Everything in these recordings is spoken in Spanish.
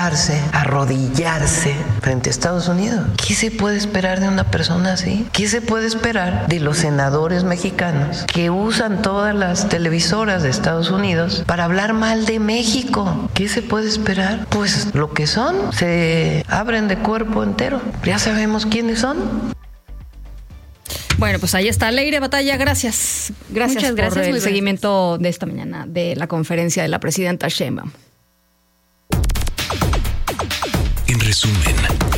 postrarse, arrodillarse frente a Estados Unidos. ¿Qué se puede esperar de una persona así? ¿Qué se puede esperar de los senadores mexicanos que usan todas las televisoras de Estados Unidos para hablar mal de México? ¿Qué se puede esperar? Pues lo que son, se abren de cuerpo entero. Ya sabemos quiénes son. Bueno, pues ahí está Leire Batalla, gracias. Gracias por el seguimiento de esta mañana de la conferencia de la presidenta Sheinbaum. En resumen.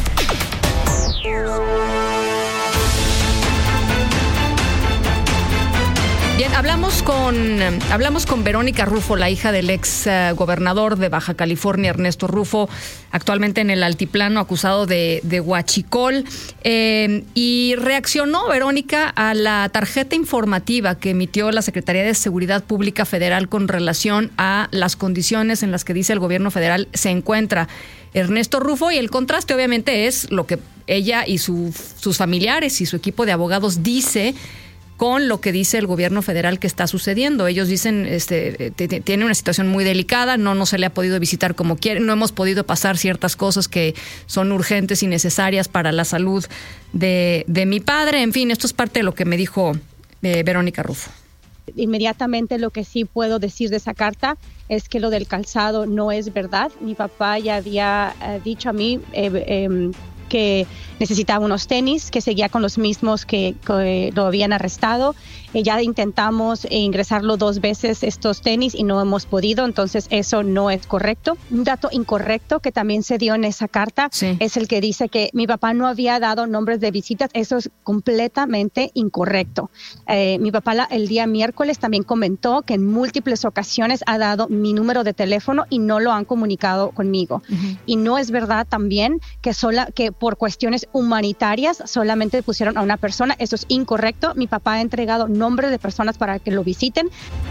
Bien, hablamos con Verónica Rufo, la hija del ex gobernador de Baja California, Ernesto Rufo, actualmente en el altiplano, acusado de huachicol. Y reaccionó Verónica a la tarjeta informativa que emitió la Secretaría de Seguridad Pública Federal con relación a las condiciones en las que dice el gobierno federal se encuentra Ernesto Rufo, y el contraste obviamente es lo que ella y sus familiares y su equipo de abogados dice con lo que dice el gobierno federal que está sucediendo. Ellos dicen, tiene una situación muy delicada, no se le ha podido visitar como quiere, no hemos podido pasar ciertas cosas que son urgentes y necesarias para la salud de mi padre. En fin, esto es parte de lo que me dijo Verónica Rufo. Inmediatamente lo que sí puedo decir de esa carta es que lo del calzado no es verdad. Mi papá ya había dicho a mí que necesitaba unos tenis, que seguía con los mismos que lo habían arrestado. Ya intentamos ingresarlo 2 veces estos tenis y no hemos podido, entonces eso no es correcto. Un dato incorrecto que también se dio en esa carta es el que dice que mi papá no había dado nombres de visitas. Eso es completamente incorrecto. Mi papá el día miércoles también comentó que en múltiples ocasiones ha dado mi número de teléfono y no lo han comunicado conmigo. Uh-huh. Y no es verdad también que por cuestiones humanitarias solamente pusieron a una persona. Eso es incorrecto. Mi papá ha entregado nombres de personas para que lo visiten.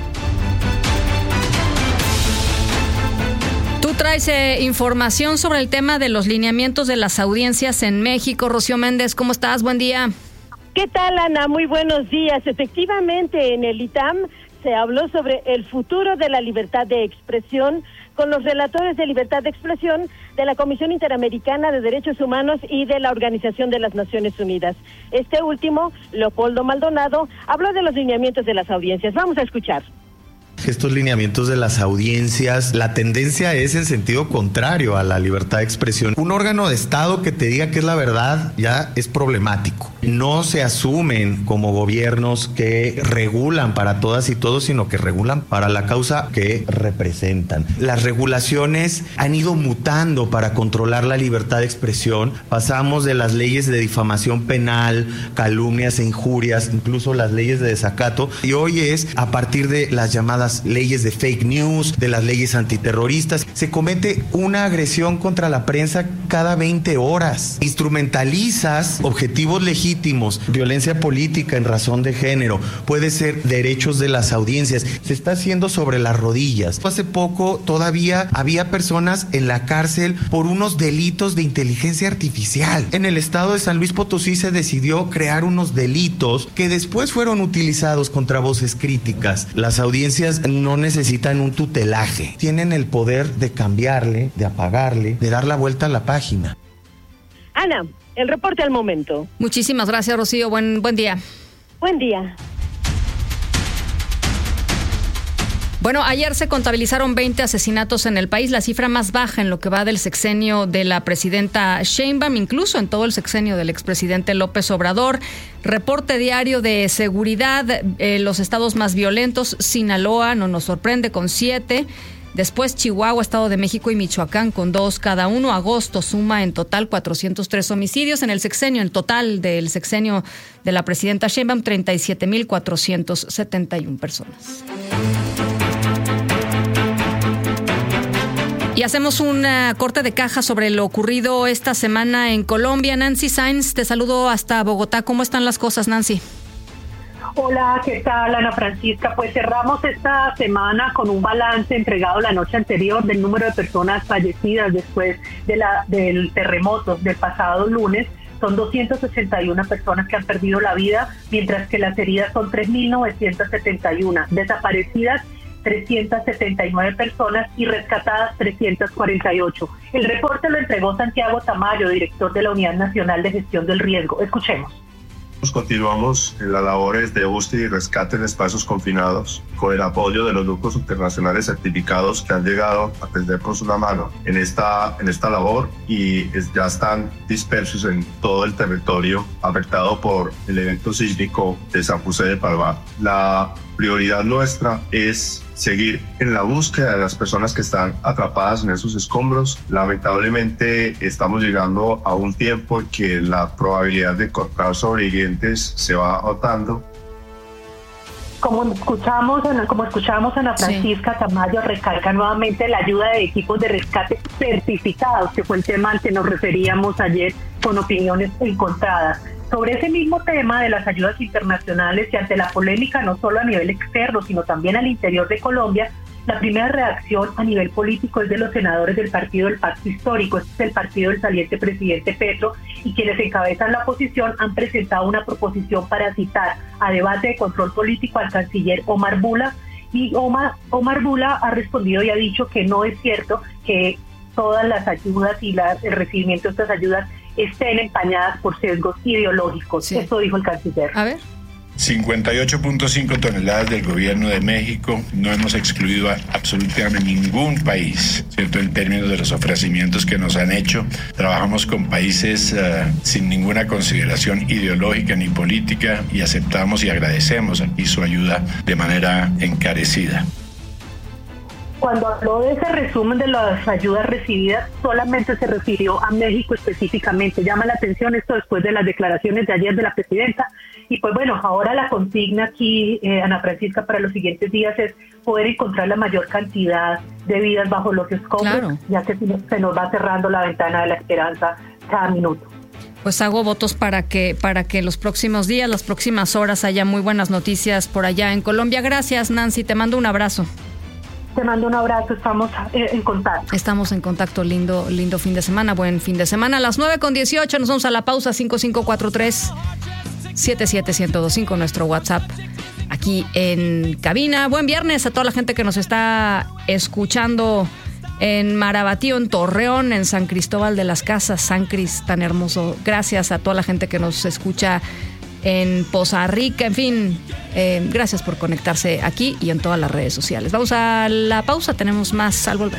Tú traes información sobre el tema de los lineamientos de las audiencias en México. Rocío Méndez, ¿cómo estás? Buen día. ¿Qué tal, Ana? Muy buenos días. Efectivamente, en el ITAM se habló sobre el futuro de la libertad de expresión con los relatores de libertad de expresión de la Comisión Interamericana de Derechos Humanos y de la Organización de las Naciones Unidas. Este último, Leopoldo Maldonado, habló de los lineamientos de las audiencias. Vamos a escuchar. Estos lineamientos de las audiencias, la tendencia es en sentido contrario a la libertad de expresión. Un órgano de Estado que te diga que es la verdad ya es problemático. No se asumen como gobiernos que regulan para todas y todos, sino que regulan para la causa que representan. Las regulaciones han ido mutando para controlar la libertad de expresión. Pasamos de las leyes de difamación penal, calumnias e injurias, incluso las leyes de desacato, y hoy es a partir de las llamadas leyes de fake news, de las leyes antiterroristas. Se comete una agresión contra la prensa cada 20 horas. Instrumentalizas objetivos legítimos, violencia política en razón de género, puede ser derechos de las audiencias. Se está haciendo sobre las rodillas. Hace poco todavía había personas en la cárcel por unos delitos de inteligencia artificial. En el estado de San Luis Potosí se decidió crear unos delitos que después fueron utilizados contra voces críticas. Las audiencias no necesitan un tutelaje, tienen el poder de cambiarle, de apagarle, de dar la vuelta a la página. Ana, el reporte al momento. Muchísimas gracias, Rocío. Buen día. Buen día. Bueno, ayer se contabilizaron 20 asesinatos en el país, la cifra más baja en lo que va del sexenio de la presidenta Sheinbaum, incluso en todo el sexenio del expresidente López Obrador. Reporte diario de seguridad, los estados más violentos, Sinaloa, no nos sorprende, con 7. Después Chihuahua, Estado de México y Michoacán con 2 cada uno. Agosto suma en total 403 homicidios. En el sexenio, en total del sexenio de la presidenta Sheinbaum, 37,471 personas. Y hacemos un corte de caja sobre lo ocurrido esta semana en Colombia. Nancy Sainz, te saludo hasta Bogotá. ¿Cómo están las cosas, Nancy? Hola, ¿qué tal, Ana Francisca? Pues cerramos esta semana con un balance entregado la noche anterior del número de personas fallecidas después del terremoto del pasado lunes. Son 281 personas que han perdido la vida, mientras que las heridas son 3.971. Desaparecidas 379 personas y rescatadas 348. El reporte lo entregó Santiago Tamayo, director de la Unidad Nacional de Gestión del Riesgo. Escuchemos. Continuamos en las labores de búsqueda y rescate en espacios confinados con el apoyo de los grupos internacionales certificados que han llegado a tendernos una mano en esta labor y ya están dispersos en todo el territorio afectado por el evento sísmico de San José de Palmar. La prioridad nuestra es seguir en la búsqueda de las personas que están atrapadas en esos escombros. Lamentablemente estamos llegando a un tiempo en que la probabilidad de encontrar sobrevivientes se va agotando. Como escuchamos Ana Francisca Tamayo recalca nuevamente la ayuda de equipos de rescate certificados, que fue el tema al que nos referíamos ayer con opiniones encontradas. Sobre ese mismo tema de las ayudas internacionales y ante la polémica no solo a nivel externo, sino también al interior de Colombia, la primera reacción a nivel político es de los senadores del Partido del Pacto Histórico. Este es el partido del saliente presidente Petro, y quienes encabezan la oposición han presentado una proposición para citar a debate de control político al canciller Omar Bula, y Omar Bula ha respondido y ha dicho que no es cierto que todas las ayudas y el recibimiento de estas ayudas estén empañadas por sesgos ideológicos. Sí. Esto dijo el canciller. A ver. 58.5 toneladas del gobierno de México. No hemos excluido a absolutamente ningún país, ¿cierto? En términos de los ofrecimientos que nos han hecho. Trabajamos con países sin ninguna consideración ideológica ni política y aceptamos y agradecemos aquí su ayuda de manera encarecida. Cuando habló de ese resumen de las ayudas recibidas, solamente se refirió a México específicamente. Llama la atención esto después de las declaraciones de ayer de la presidenta. Y pues bueno, ahora la consigna aquí, Ana Francisca, para los siguientes días es poder encontrar la mayor cantidad de vidas bajo los escombros, claro, ya que se nos va cerrando la ventana de la esperanza cada minuto. Pues hago votos para que los próximos días, las próximas horas haya muy buenas noticias por allá en Colombia. Gracias, Nancy, te mando un abrazo. Te mando un abrazo, estamos en contacto. Estamos en contacto, lindo fin de semana, buen fin de semana. A las 9:18 nos vamos a la pausa, 5543-77125, nuestro WhatsApp aquí en cabina. Buen viernes a toda la gente que nos está escuchando en Marabatío, en Torreón, en San Cristóbal de las Casas, San Cris, tan hermoso. Gracias a toda la gente que nos escucha en Poza Rica, en fin, gracias por conectarse aquí y en todas las redes sociales. Vamos a la pausa, tenemos más al volver.